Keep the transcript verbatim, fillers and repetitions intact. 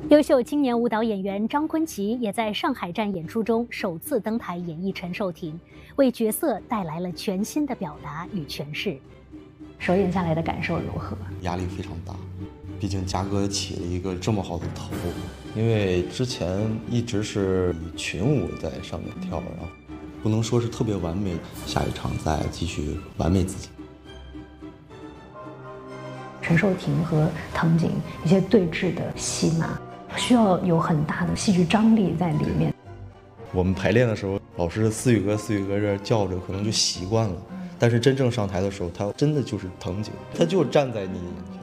优秀青年舞蹈演员张坤琪也在上海站演出中首次登台演绎陈寿婷，为角色带来了全新的表达与诠释。首演下来的感受如何？ 压力非常大，毕竟嘉哥起了一个这么好的头， 因为之前一直是以群舞在上面跳，然后不能说是特别完美，下一场再继续完美自己。 陈寿婷和藤井一些对峙的戏码，需要有很大的戏剧张力在里面。 我们排练的时候，老师思雨哥思雨哥这叫着，可能就习惯了。但是真正上台的时候，他真的就是藤井，他就站在你眼前。